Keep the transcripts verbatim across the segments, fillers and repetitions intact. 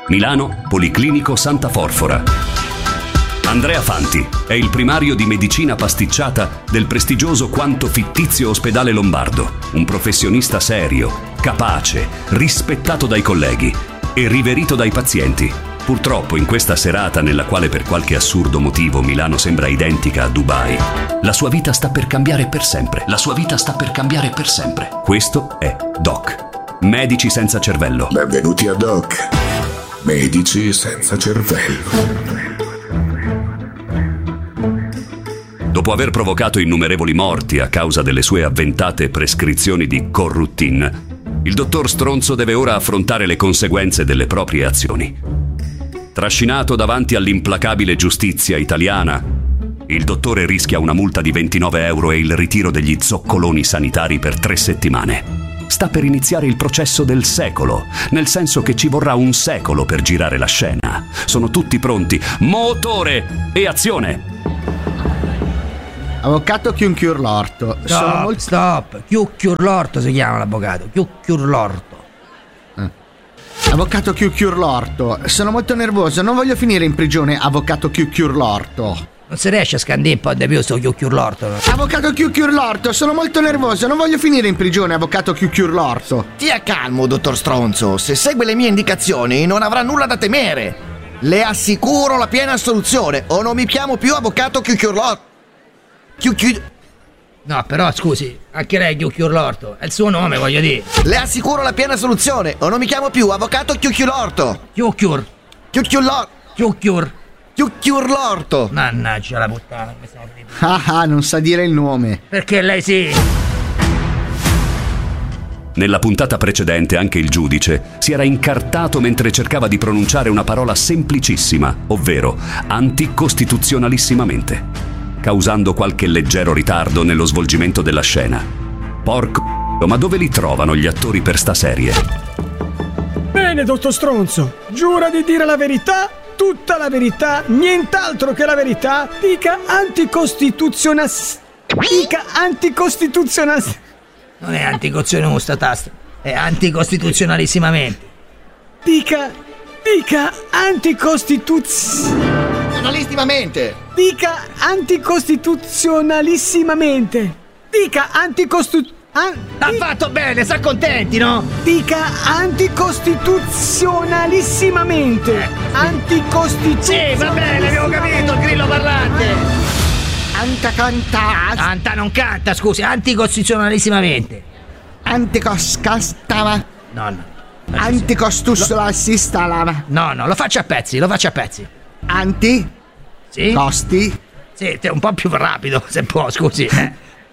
Milano, Policlinico Santa Forfora. Andrea Fanti è il primario di medicina pasticciata del prestigioso quanto fittizio ospedale lombardo, un professionista serio, capace, rispettato dai colleghi e riverito dai pazienti. Purtroppo in questa serata nella quale per qualche assurdo motivo Milano sembra identica a Dubai, la sua vita sta per cambiare per sempre. La sua vita sta per cambiare per sempre. Questo è Doc, Medici senza cervello. Benvenuti a Doc, Medici senza cervello. Dopo aver provocato innumerevoli morti a causa delle sue avventate prescrizioni di Corruttin, il dottor Stronzo deve ora affrontare le conseguenze delle proprie azioni. Trascinato davanti all'implacabile giustizia italiana, il dottore rischia una multa di ventinove euro e il ritiro degli zoccoloni sanitari per tre settimane. Sta per iniziare il processo del secolo, nel senso che ci vorrà un secolo per girare la scena. Sono tutti pronti. Motore e azione! Avvocato Chiunchiurlorto. Stop, Sono molto... stop. Chiunchiurlorto si chiama l'avvocato. Chiunchiurlorto. Eh. Avvocato Chiunchiurlorto. Sono molto nervoso, non voglio finire in prigione, avvocato Chiunchiurlorto. Non si riesce a scandire un po' di più sto Chiunchiurlorto. Avvocato Chiunchiurlorto, sono molto nervoso, non voglio finire in prigione, avvocato Chiunchiurlorto. Stia calmo, dottor Stronzo. Se segue le mie indicazioni non avrà nulla da temere. Le assicuro la piena assoluzione o non mi chiamo più avvocato Chiunchiurlorto. Chiu, chiu... No, però scusi, anche lei è Chiunchiurlorto, è il suo nome, voglio dire. Le assicuro la piena soluzione o non mi chiamo più avvocato Chiunchiurlorto. Chiunchiur. Chiunchiurlorto. Chiunchiur. Chiunchiurlorto. Mannaggia la puttana, mi stavo ridendo. Ah ah, non sa dire il nome. Perché lei sì. Nella puntata precedente anche il giudice si era incartato mentre cercava di pronunciare una parola semplicissima, ovvero anticostituzionalissimamente, causando qualche leggero ritardo nello svolgimento della scena. Porco, ma dove li trovano gli attori per sta serie? Bene, dottor Stronzo, giura di dire la verità, tutta la verità, nient'altro che la verità. Dica anticostituzionas... Dica anticostituzionas... Non è anticostituzionale sta tasta, è anticostituzionalissimamente. Dica... Dica anticostituz... Analissimamente. Dica anticostituzionalissimamente. Dica anticostu... An... Ha fatto bene, si accontenti, no? Dica anticostituzionalissimamente. Eh. Anticostituzionalissimamente. Sì, va bene, abbiamo capito, il grillo parlante. Anta canta. Anta non canta, scusi, anticostituzionalissimamente. Anticoscastava. No, no. Anticostuslasistalava. No, no, lo faccio a pezzi, lo faccio a pezzi. Anti. Sì? Costi. Sì, te un po' più rapido, se può, scusi. Eh.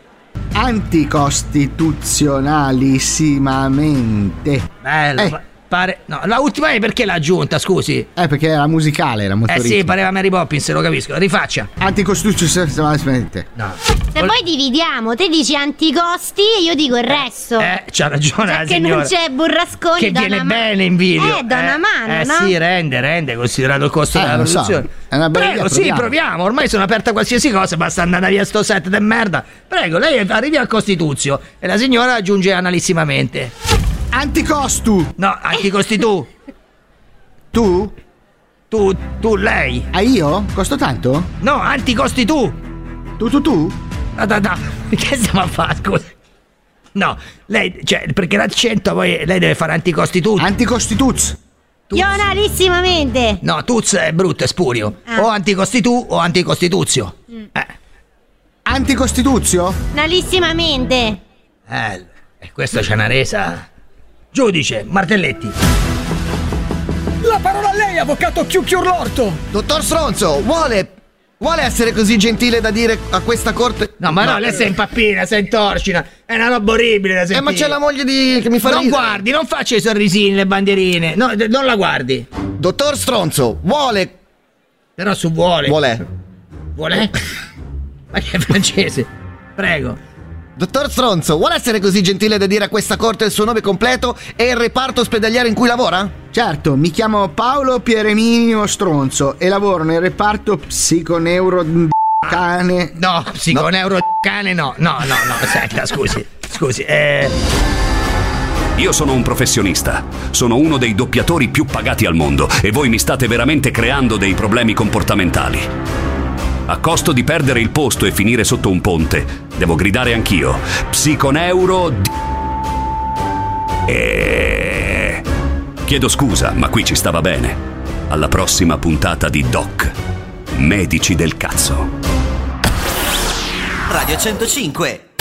Anticostituzionalissimamente. Bello, Eh. pa- pare... No, la ultima è perché l'ha aggiunta, scusi? Eh, perché era musicale, era molto Eh sì, ritmico. pareva Mary Poppins, lo capisco. Rifaccia. Anticostituzionalissimamente. No. Se poi dividiamo, te dici anticosti e io dico il resto. Eh, c'ha ragione Già la che signora. non c'è Burrasconi, Che da viene una ma- bene in video. Eh, da una mano, eh, no? sì, rende, rende, considerato il costo Eh, della lo so. produzione. È una bella Prego, idea, sì, proviamo. proviamo. Ormai sono aperta qualsiasi cosa, basta andare via sto set de merda. Prego, lei arrivi al Costituzio e la signora aggiunge analissimamente. Anticostu. No, anticostituu. Tu? Tu, tu, lei. Ah, io? Costo tanto? No, anticostituu. Tu, tu, tu? No, no, no. Che stiamo a fare, scusa? No, lei, cioè, perché l'accento poi lei deve fare anticostituzio. Anticostituz. Ionalissimamente. No, tuz è brutto, è spurio. Ah. O anticostitu o anticostituzio. Mm. Eh, Anticostituzio? Analissimamente. eh, e questo c'è una resa. Giudice, Martelletti. La parola a lei, avvocato Chiunchiurlorto. Dottor Stronzo, vuole... Vuole essere così gentile da dire a questa corte... No, ma no, lei si impappina, si intorcina. È una roba orribile da sentire. Eh, ma c'è la moglie di... che mi fa Non ridere. guardi, non faccia i sorrisini, le bandierine. No, d- non la guardi. Dottor Stronzo, vuole... Però su vuole. Vuole... Vuole? Ma che è francese? Prego. Dottor Stronzo, vuole essere così gentile da dire a questa corte il suo nome completo e il reparto ospedaliero in cui lavora? Certo, mi chiamo Paolo Pieremino Stronzo e lavoro nel reparto psiconeuro cane. No, psiconeuro cane no. No, no, no, senta, scusi. Scusi, eh... Io sono un professionista, sono uno dei doppiatori più pagati al mondo e voi mi state veramente creando dei problemi comportamentali. A costo di perdere il posto e finire sotto un ponte, devo gridare anch'io: Psiconeuro d... E... Chiedo scusa, ma qui ci stava bene. Alla prossima puntata di Doc, Medici del Cazzo. Radio centocinque.